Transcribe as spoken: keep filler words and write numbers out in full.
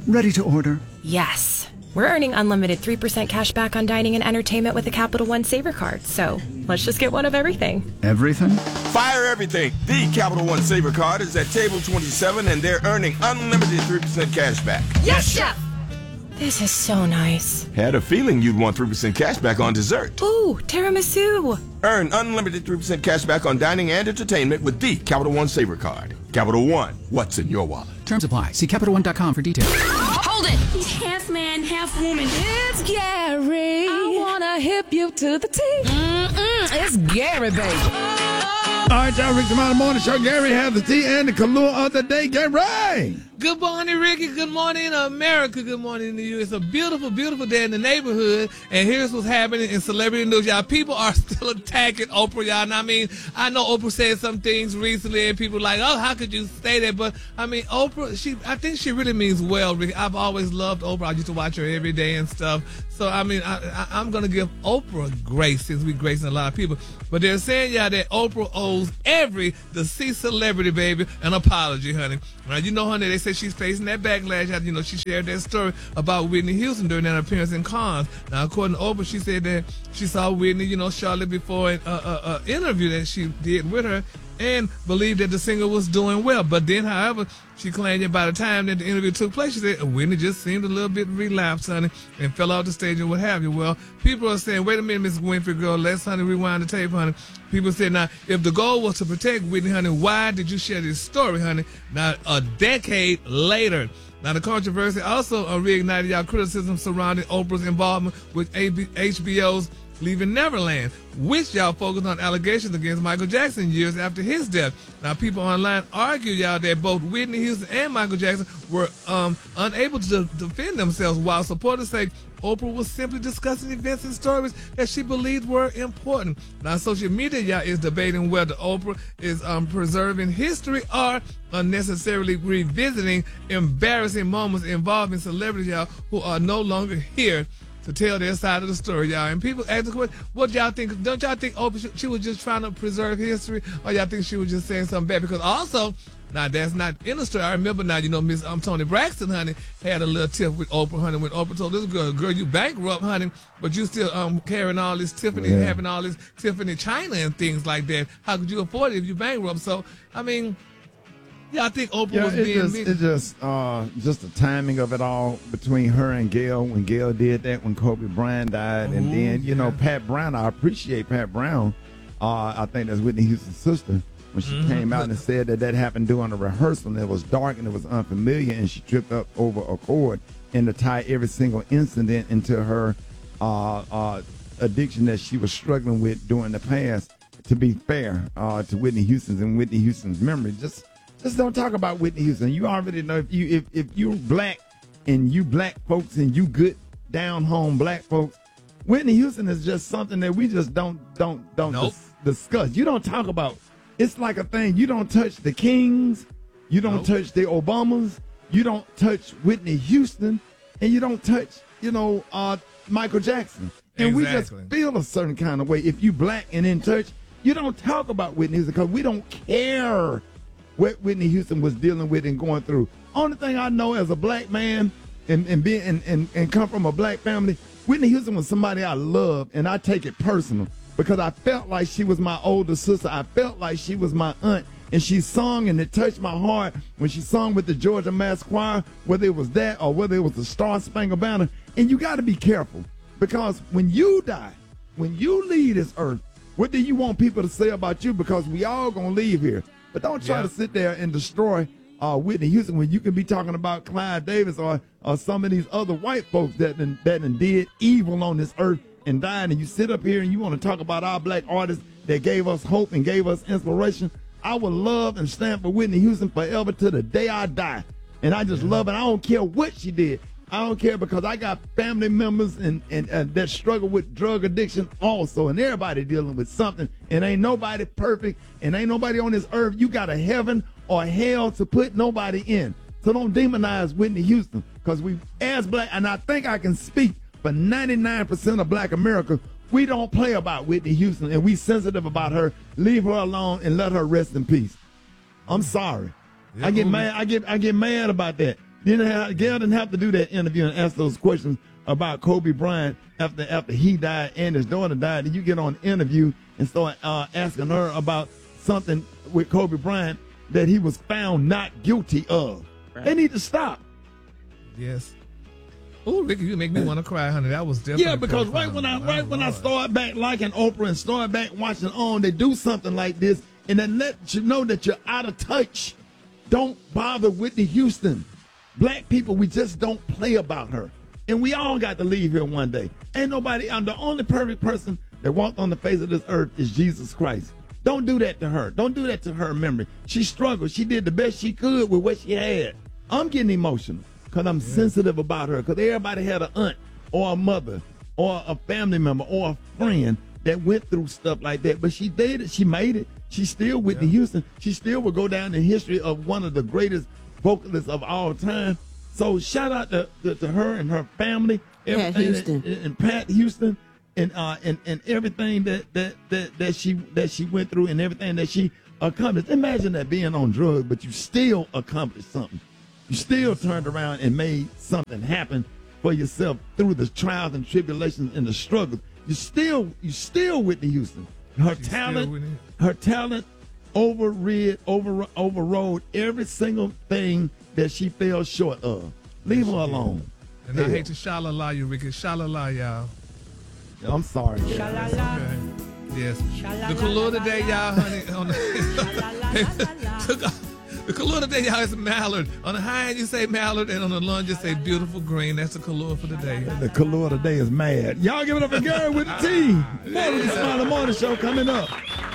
Ready to order. Yes. We're earning unlimited three percent cash back on dining and entertainment with a Capital One Saver card. So let's just get one of everything. Everything? Fire everything. The Capital One Saver card is at table twenty-seven, and they're earning unlimited three percent cash back. Yes, Chef! This is so nice. Had a feeling you'd want three percent cash back on dessert. Ooh, tiramisu. Earn unlimited three percent cash back on dining and entertainment with the Capital One Saver card. Capital One, what's in your wallet? Terms apply. See Capital One dot com for details. Hold it! He's half man, half woman. It's Gary. I wanna hip you to the T. Mm-mm, it's Gary, baby. All right, y'all, Rick Demond Morning Show. Gary has the tea and the Kahlua of the day. Gary! Good morning, Ricky. Good morning, America. Good morning to you. It's a beautiful, beautiful day in the neighborhood, and here's what's happening in celebrity news, y'all. People are still attacking Oprah, y'all. And I mean, I know Oprah said some things recently, and people are like, oh, how could you say that? But, I mean, Oprah, she, I think she really means well, Ricky. I've always loved Oprah. I used to watch her every day and stuff. So, I mean, I, I, I'm going to give Oprah grace, since we gracing a lot of people. But they're saying, y'all, that Oprah owes every deceased celebrity, baby, an apology, honey. Right? You know, honey, they say she's facing that backlash after, you know, she shared that story about Whitney Houston during that appearance in Cannes. Now, according to Oprah, she said that she saw Whitney, you know, shortly before an uh, uh, uh, interview that she did with her, and believed that the singer was doing well. But then, however, she claimed that by the time that the interview took place, she said Whitney just seemed a little bit relapsed, honey, and fell off the stage and what have you. Well, people are saying, wait a minute, Miss Winfrey, girl, let's, honey, rewind the tape, honey. People said, now, if the goal was to protect Whitney, honey, why did you share this story, honey? Now, a decade later. Now, the controversy also uh, reignited y'all criticism surrounding Oprah's involvement with H B O's Leaving Neverland, which y'all focused on allegations against Michael Jackson years after his death. Now, people online argue, y'all, that both Whitney Houston and Michael Jackson were um, unable to defend themselves, while supporters say Oprah was simply discussing events and stories that she believed were important. Now, social media, y'all, is debating whether Oprah is um, preserving history or unnecessarily revisiting embarrassing moments involving celebrities, y'all, who are no longer here to tell their side of the story, y'all. And people ask the question, what y'all think? Don't y'all think Oprah, she, she was just trying to preserve history, or y'all think she was just saying something bad? Because also, now that's not in the story. I remember now, you know, Miss um, Toni Braxton, honey, had a little tiff with Oprah, honey, when Oprah told this girl, girl, you bankrupt, honey, but you still um carrying all this Tiffany, yeah. having all this Tiffany China and things like that. How could you afford it if you bankrupt? So, I mean, yeah, I think Oprah yeah, was it being just, It's just, uh, just the timing of it all between her and Gail, when Gail did that, when Kobe Bryant died. Oh, and then, you yeah. know, Pat Brown, I appreciate Pat Brown. Uh, I think that's Whitney Houston's sister. When she mm-hmm. came out and said that that happened during a rehearsal, and it was dark and it was unfamiliar, and she tripped up over a cord, and to tie every single incident into her uh, uh, addiction that she was struggling with during the past, to be fair uh, to Whitney Houston's and Whitney Houston's memory. Just Just don't talk about Whitney Houston. You already know if you if, if you're black and you black folks and you good down home black folks, Whitney Houston is just something that we just don't don't don't nope. dis- discuss. You don't talk about. It's like a thing. You don't touch the Kings, you don't nope. touch the Obamas, you don't touch Whitney Houston, and you don't touch you know uh, Michael Jackson. And exactly. we just feel a certain kind of way. If you black and in touch, you don't talk about Whitney Houston because we don't care what Whitney Houston was dealing with and going through. Only thing I know as a black man and, and being and, and, and come from a black family, Whitney Houston was somebody I loved, and I take it personal because I felt like she was my older sister. I felt like she was my aunt, and she sung, and it touched my heart when she sung with the Georgia Mass Choir, whether it was that or whether it was the Star Spangled Banner. And you got to be careful because when you die, when you leave this earth, what do you want people to say about you? Because we all going to leave here. But don't try yeah. to sit there and destroy uh, Whitney Houston when you can be talking about Clive Davis or, or some of these other white folks that done, that done did evil on this earth and died. And you sit up here and you want to talk about our black artists that gave us hope and gave us inspiration. I would love and stand for Whitney Houston forever to the day I die. And I just yeah. love it. I don't care what she did. I don't care because I got family members and, and, and that struggle with drug addiction also, and everybody dealing with something, and ain't nobody perfect, and ain't nobody on this earth you got a heaven or hell to put nobody in. So don't demonize Whitney Houston because we, as black, and I think I can speak for ninety-nine percent of black America, we don't play about Whitney Houston, and we sensitive about her. Leave her alone and let her rest in peace. I'm sorry. Yeah, I get mad. I get I get mad about that. Didn't have, Gail didn't have to do that interview and ask those questions about Kobe Bryant after after he died and his daughter died. And you get on the interview and start uh, asking her about something with Kobe Bryant that he was found not guilty of. Right. They need to stop. Yes. Oh, Ricky, you make me want to cry, honey. That was different. Yeah, because right when I right when I started back liking Oprah and started back watching On, they do something like this and then let you know that you're out of touch. Don't bother Whitney Houston. Black people, we just don't play about her. And we all got to leave here one day. Ain't nobody, I'm the only perfect person that walked on the face of this earth is Jesus Christ. Don't do that to her. Don't do that to her memory. She struggled. She did the best she could with what she had. I'm getting emotional because I'm yeah. sensitive about her, because everybody had an aunt or a mother or a family member or a friend that went through stuff like that. But she did it. She made it. She's still Whitney yeah. Houston. She still will go down in history of one of the greatest vocalists of all time. So shout out to, to, to her and her family, Pat Houston, and, and Pat Houston, and uh and, and everything that, that that that she that she went through and everything that she accomplished. Imagine that, being on drugs, but you still accomplished something. You still turned around and made something happen for yourself through the trials and tribulations and the struggles. You still you still Whitney Houston. Her She's talent, her talent overrid, over overrode every single thing that she fell short of. Leave her alone. And Hell. I hate to shalala you, Ricky. Shalala, y'all. I'm sorry. Shalala. Okay. Yes. Shalala. The color today, y'all, honey. On the, the color today, y'all, is mallard. On the high end, you say mallard, and on the lunge, you say beautiful green. That's the color for the day. The color today is mad. Y'all give it up for Gary with the T. More of the Smiley Morning Show coming up.